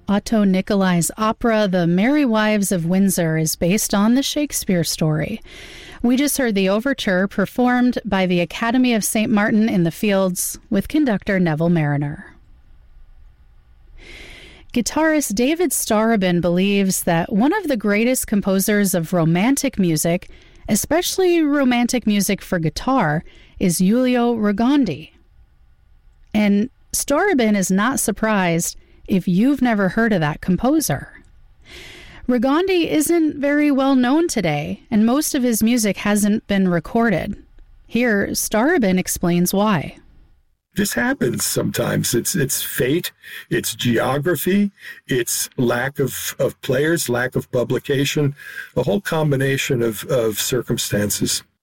Otto Nicolai's opera, The Merry Wives of Windsor, is based on the Shakespeare story. We just heard the overture performed by the Academy of St. Martin in the Fields with conductor Neville Mariner. Guitarist David Starobin believes that one of the greatest composers of romantic music, especially romantic music for guitar, is Giulio Rogondi. And Starobin is not surprised if you've never heard of that composer. Rogondi isn't very well known today, and most of his music hasn't been recorded. Here, Starobin explains why. This happens sometimes. It's fate, it's geography, it's lack of players, lack of publication, a whole combination of circumstances.